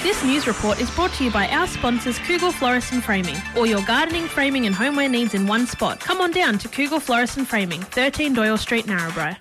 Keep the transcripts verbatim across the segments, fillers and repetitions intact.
This news report is brought to you by our sponsors Kugel Florist and Framing. All your gardening, framing and homeware needs in one spot. Come on down to Kugel Florist and Framing, thirteen Doyle Street, Narrabri.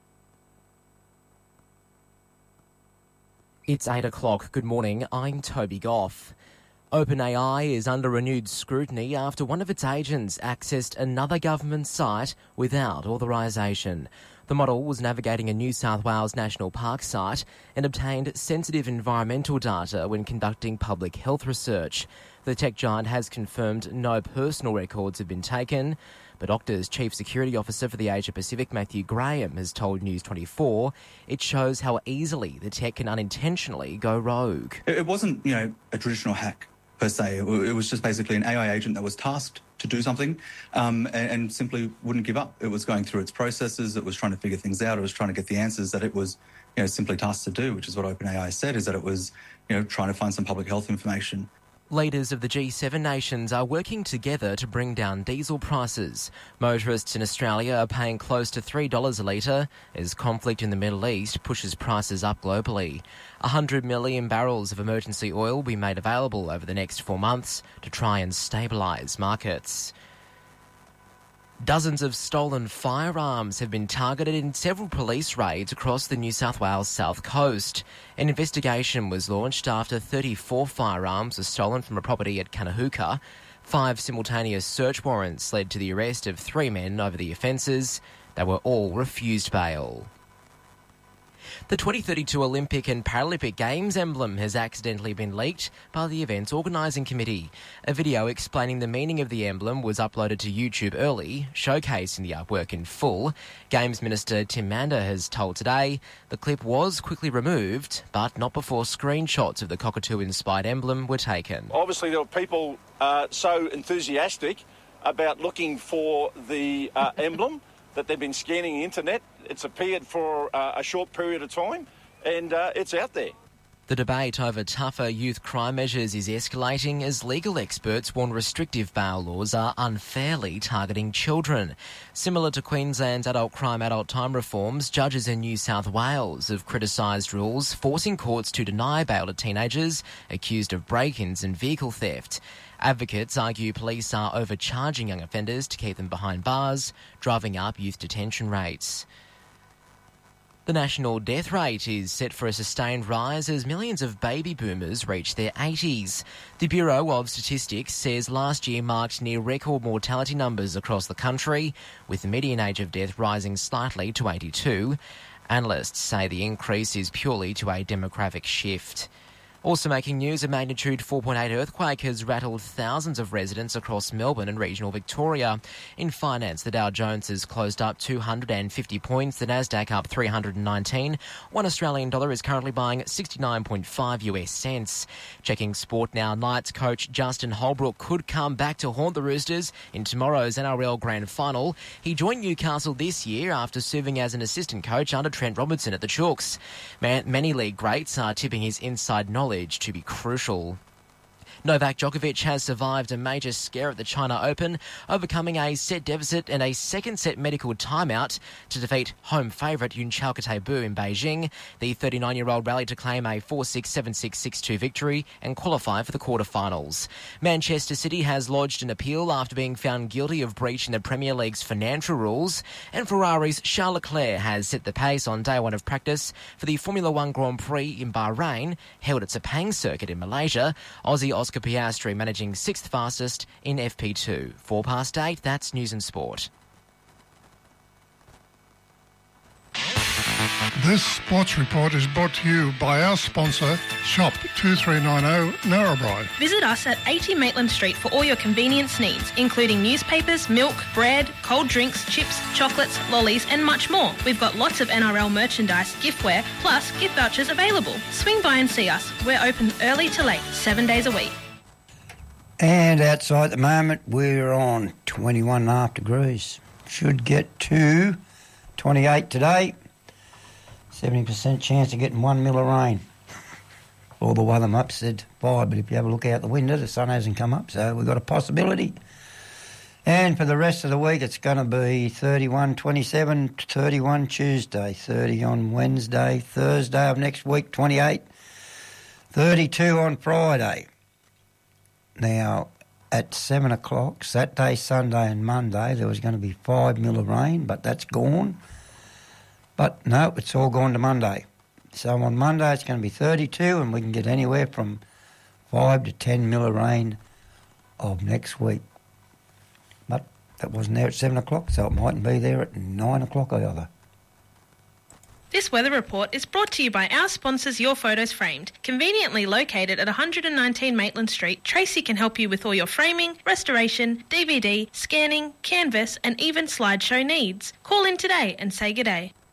It's eight o'clock. Good morning. I'm Toby Goff. OpenAI is under renewed scrutiny after one of its agents accessed another government site without authorisation. The model was navigating a New South Wales National Park site and obtained sensitive environmental data when conducting public health research. The tech giant has confirmed no personal records have been taken, but Optus Chief Security Officer for the Asia Pacific, Matthew Graham, has told News twenty-four it shows how easily the tech can unintentionally go rogue. It wasn't, you know, a traditional hack per se. It was just basically an A I agent that was tasked to do something um, and, and simply wouldn't give up. It was going through its processes. It was trying to figure things out. It was trying to get the answers that it was, you know, simply tasked to do, which is what OpenAI said, is that it was, you know, trying to find some public health information. Leaders of the G seven nations are working together to bring down diesel prices. Motorists in Australia are paying close to three dollars a litre as conflict in the Middle East pushes prices up globally. one hundred million barrels of emergency oil will be made available over the next four months to try and stabilise markets. Dozens of stolen firearms have been targeted in several police raids across the New South Wales South Coast. An investigation was launched after thirty-four firearms were stolen from a property at Canahuka. Five simultaneous search warrants led to the arrest of three men over the offences. They were all refused bail. The twenty thirty-two Olympic and Paralympic Games emblem has accidentally been leaked by the event's organising committee. A video explaining the meaning of the emblem was uploaded to YouTube early, showcasing the artwork in full. Games Minister Tim Mander has told Today the clip was quickly removed, but not before screenshots of the cockatoo-inspired emblem were taken. Obviously, there were people uh, so enthusiastic about looking for the uh, emblem that they've been scanning the internet. It's appeared for uh, a short period of time and uh, it's out there. The debate over tougher youth crime measures is escalating as legal experts warn restrictive bail laws are unfairly targeting children. Similar to Queensland's adult crime adult time reforms, judges in New South Wales have criticised rules forcing courts to deny bail to teenagers accused of break-ins and vehicle theft. Advocates argue police are overcharging young offenders to keep them behind bars, driving up youth detention rates. The national death rate is set for a sustained rise as millions of baby boomers reach their eighties. The Bureau of Statistics says last year marked near record mortality numbers across the country, with the median age of death rising slightly to eighty-two. Analysts say the increase is purely to a demographic shift. Also making news, a magnitude four point eight earthquake has rattled thousands of residents across Melbourne and regional Victoria. In finance, the Dow Jones has closed up two hundred fifty points, the Nasdaq up three hundred nineteen. One Australian dollar is currently buying sixty-nine point five U S cents. Checking sport now, Knights coach Justin Holbrook could come back to haunt the Roosters in tomorrow's N R L Grand Final. He joined Newcastle this year after serving as an assistant coach under Trent Robinson at the Chooks. Man- many league greats are tipping his inside knowledge to be crucial. Novak Djokovic has survived a major scare at the China Open, overcoming a set deficit and a second set medical timeout to defeat home favourite Yun Chalkatay-Bu in Beijing. The thirty-nine-year-old rallied to claim a four six, seven six, six two victory and qualify for the quarterfinals. Manchester City has lodged an appeal after being found guilty of breaching the Premier League's financial rules, and Ferrari's Charles Leclerc has set the pace on day one of practice for the Formula One Grand Prix in Bahrain, held at Sepang circuit in Malaysia. Aussie Oscar Piastri managing sixth fastest in F P two. Four past eight, that's News and Sport. This sports report is brought to you by our sponsor, Shop two three nine zero Narrabri. Visit us at eighty Maitland Street for all your convenience needs, including newspapers, milk, bread, cold drinks, chips, chocolates, lollies and much more. We've got lots of N R L merchandise, giftware, plus gift vouchers available. Swing by and see us. We're open early to late, seven days a week. And outside at the moment, we're on twenty-one and a half degrees. Should get to twenty-eight today. seventy percent chance of getting one mil of rain. All the weather maps said five, but if you have a look out the window, the sun hasn't come up, so we've got a possibility. And for the rest of the week, it's going to be thirty-one, twenty-seven, thirty-one Tuesday, thirty on Wednesday, Thursday of next week, twenty-eight. thirty-two on Friday. Now, at seven o'clock, Saturday, Sunday and Monday, there was going to be five mil of rain, but that's gone. But no, it's all gone to Monday. So on Monday it's going to be thirty-two, and we can get anywhere from five to ten mil of rain of next week. But that wasn't there at seven o'clock, so it mightn't be there at nine o'clock either. This weather report is brought to you by our sponsors Your Photos Framed. Conveniently located at one nineteen Maitland Street, Tracy can help you with all your framing, restoration, D V D, scanning, canvas and even slideshow needs. Call in today and say good day.